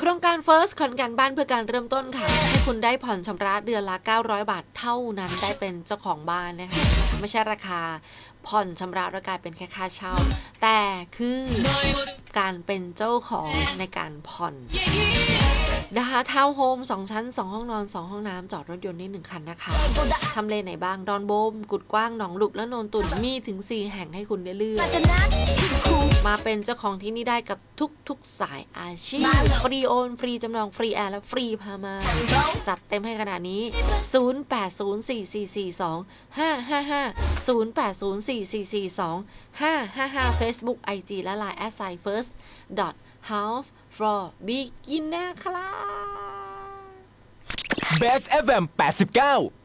รงการ First ขอนแก่นบ้านเพื่อการเริ่มต้นค่ะให้คุณได้ผ่อนชำระเดือนละ900 บาทเท่านั้นได้เป็นเจ้าของบ้านนะคะไม่ใช่ราคาผ่อนชำระแล้วกลายเป็นแค่ค่าเช่าแต่คือการเป็นเจ้าของในการผ่อนนะคะทาวน์โฮม2ชั้น2ห้องนอน2ห้องน้ำจอดรถยนต์ได้1คันนะคะทำเลไหนบ้างดอนโบมกุดกว้างหนองลุกและโนนตุ่นมีถึง4แห่งให้คุณได้เลือกมาเป็นเจ้าของที่นี่ได้กับทุกสายอาชีพฟรีโอนฟรีจำนองฟรีแอร์และฟรีพามาจัดเต็มให้ขนาดนี้0804442555 0804442555 Facebook IG และ Line @first.house for beginner ครับ Best FM 89